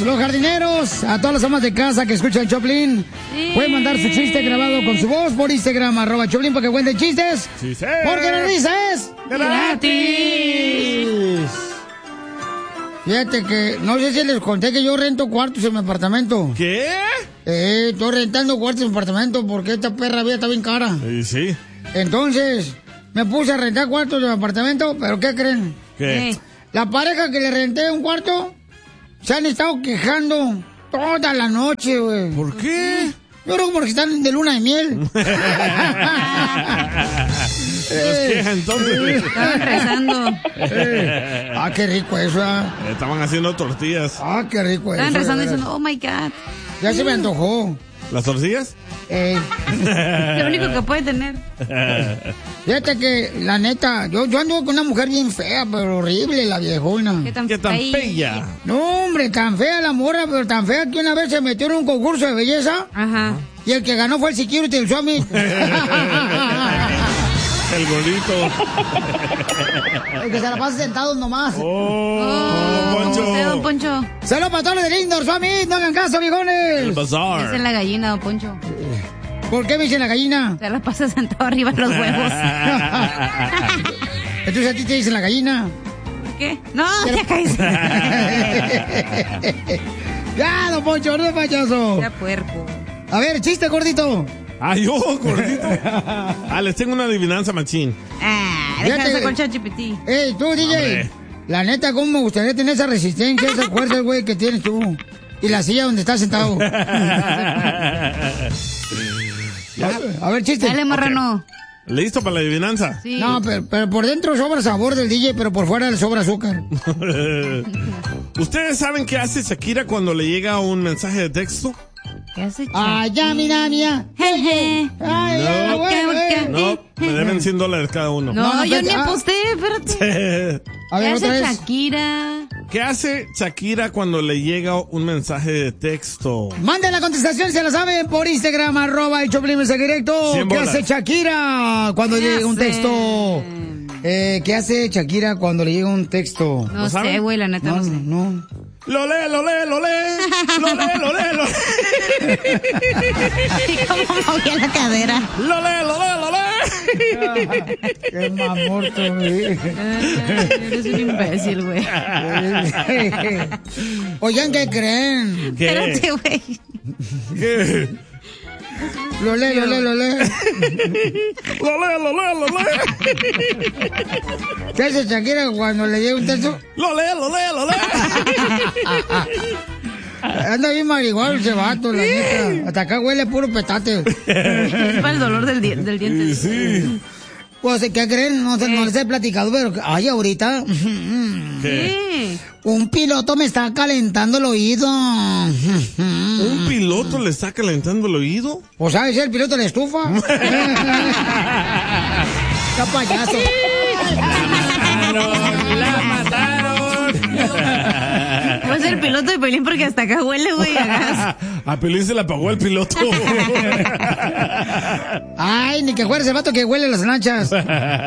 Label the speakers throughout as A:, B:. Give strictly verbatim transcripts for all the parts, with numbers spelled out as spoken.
A: los jardineros, a todas las amas de casa que escuchan Choplin. Sí. Pueden mandar su chiste grabado con su voz por Instagram, arroba Choplin, para que cuenten chistes.
B: Sí, sí.
A: Porque la risa es
B: gratis.
A: Fíjate que, no sé si les conté que yo rento cuartos en mi apartamento.
B: ¿Qué?
A: Eh, estoy rentando cuartos en mi apartamento porque esta perra vida está bien cara.
B: Sí, sí.
A: Entonces, me puse a rentar cuartos de mi apartamento, pero ¿qué creen?
B: ¿Qué?
A: La pareja que le renté un cuarto se han estado quejando toda la noche, güey.
B: ¿Por qué?
A: Yo creo que porque están de luna de miel.
B: Nos queja entonces.
C: Estaban rezando.
A: Ah, qué rico eso. ¿eh?
B: Estaban haciendo tortillas.
A: Ah, qué rico eso.
C: Estaban rezando diciendo, oh my God.
A: Ya se me antojó.
B: ¿Las tortillas?
A: Eh.
C: Lo único que puede tener.
A: Fíjate que, la neta, yo, yo ando con una mujer bien fea, pero horrible, la viejona.
C: ¿Qué tan,
B: ¿Qué tan bella?
A: No, hombre, tan fea la morra, pero tan fea que una vez se metió en un concurso de belleza.
C: Ajá.
A: Y el que ganó fue el security del Summit.
B: El gordito.
A: El que se la pasa sentado nomás.
B: Oh,
C: Oh,
B: Poncho.
C: usted, don Poncho.
A: Saludos para todos los del Indoor Summit, no hagan caso,
B: El
A: viejones.
B: bazar.
C: Esa es la gallina, don Poncho.
A: ¿Por qué me dicen la gallina?
C: Se la pasa sentado arriba de los huevos.
A: Entonces a ti te dicen la gallina.
C: ¿Qué? No, ya caíste.
A: Ya, don Poncho, no es payaso.
C: Ya puerco.
A: A ver, chiste, gordito.
B: Ah, yo, gordito. Ah, les tengo una adivinanza, machín.
C: Ah,
A: Fíjate.
C: déjame con ChatGPT.
A: Ey, tú, D J.
B: Hombre.
A: La neta, ¿cómo me gustaría tener esa resistencia, esa fuerza, güey, que tienes tú? Y la silla donde estás sentado. A ver, chiste.
C: Dale, marrano.
B: ¿Listo para la adivinanza?
C: Sí.
A: No, pero, pero por dentro sobra sabor del D J, pero por fuera le sobra azúcar.
B: ¿Ustedes saben qué hace Shakira cuando le llega un mensaje de texto?
C: ¿Qué hace,
A: Ay, ya, mira, mira.
C: Jeje.
A: Ay, ya,
B: No.
A: güey, güey.
B: No, me deben cien dólares cada uno.
C: No,
A: No, no,
C: yo
A: espérate.
C: ni
A: Ah.
C: aposté, espérate.
A: A
C: ¿Qué
A: ver, otra
C: hace
A: vez.
C: Shakira?
B: ¿Qué hace Shakira cuando le llega un mensaje de texto?
A: Manden la contestación, se la saben, por Instagram, arroba el Choplin mensaje directo.
B: cien
A: ¿Qué
B: bolas.
A: hace Shakira cuando
C: ¿Qué
A: llega un
C: hace?
A: texto? Eh, ¿Qué hace Shakira cuando le llega un texto?
C: No sé,
B: saben?
C: güey, la neta
A: No,
C: no sé.
A: no.
B: Lo lee, lo lee, lo lee. Lo lee, lo lee, lo lee.
C: ¿Y cómo movía la cadera?
B: Lo lee, lo lee, lo lee.
A: Qué mamor tú, güey.
C: Eres un imbécil, güey.
A: Oigan, ¿qué creen?
B: ¿Qué?
C: Espérate, güey.
B: ¿Qué?
A: Lo lee, lo lee, lo lee.
B: Lo lee, lo lee, lo lee.
A: ¿Qué hace Shakira cuando le llega un texto?
B: Lo lee, lo lee, lo lee.
A: Anda bien marihuana ese vato, la neta. Hasta acá huele puro petate.
C: Es para el dolor del, di- del diente.
B: Sí.
A: Pues, ¿qué creen? No, sé, no les he platicado, pero... Ay, ahorita...
C: ¿Qué?
A: Un piloto me está calentando el oído.
B: ¿Un piloto le está calentando el oído?
A: ¿O sabes el piloto de la estufa? Está payaso.
B: ¡La mataron!
C: Voy a ser el piloto de Pelín porque hasta acá huele, güey, a gas.
B: A Pelín se le apagó el piloto.
A: Ay, ni que fueras el vato que huele las lanchas.
B: Ay,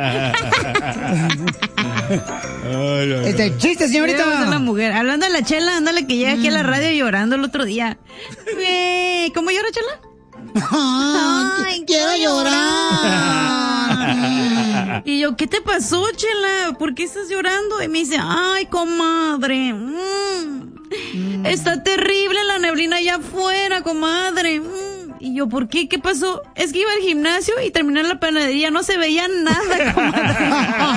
B: ay, ay.
A: Este, chiste, señorita.
C: Debe ser la mujer. Hablando de la Chela, ándale que llega aquí a la radio llorando el otro día. Güey, ¿cómo llora Chela?
A: Ay, quiero llorar.
C: Y yo, ¿qué te pasó, Chela? ¿Por qué estás llorando? Y me dice, ay, comadre. mm, Está terrible la neblina allá afuera, comadre. mm". Y yo, ¿por qué? ¿Qué pasó? Es que iba al gimnasio y terminé en la panadería. No se veía nada, comadre.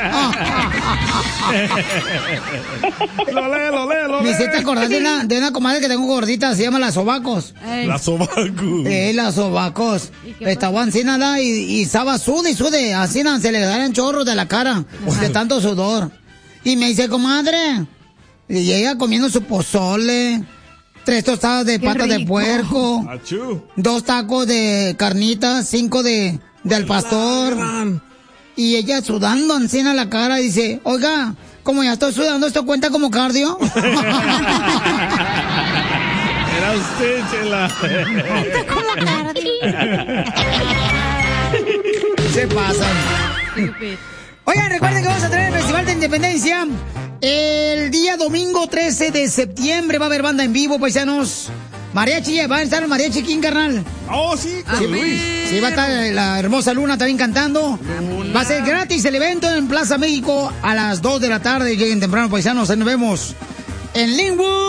B: Lo lee, lo lee, lo
A: Me
B: lee.
A: hiciste acordar de una, de una comadre que tengo gordita, se llama La Sobacos.
C: Ay,
B: La sobacu.
A: Eh, las sobacos.
C: ¿Y qué
A: Estaba así nada y, y estaba sude y sude. Así nada, se le daban chorros de la cara de tanto sudor. Y me dice, comadre. Y ella comiendo su pozole, tres tostadas de
C: Qué
A: pata de
C: rico.
A: puerco,
B: Achú.
A: dos tacos de carnitas, cinco de, de al pastor.
B: Gran.
A: Y ella sudando encima la cara y dice, oiga, como ya estoy sudando, ¿esto cuenta como cardio?
B: Era usted, Chela.
C: como cardi.
A: Se pasan.
C: Stupid.
A: Oigan, recuerden que vamos a tener el Festival de Independencia el día día domingo trece de septiembre va a haber banda en vivo, paisanos. Mariachi, va a estar el mariachi King, carnal.
B: Oh, sí, con
A: sí,
B: Luis.
A: Sí, va a estar la hermosa Luna también cantando. Luna. Va a ser gratis el evento en Plaza México a las dos de la tarde. Lleguen temprano, paisanos. Ahí nos vemos en Linwood.